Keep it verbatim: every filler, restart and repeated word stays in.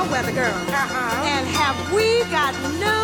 weather girl. Uh-huh. And have we got no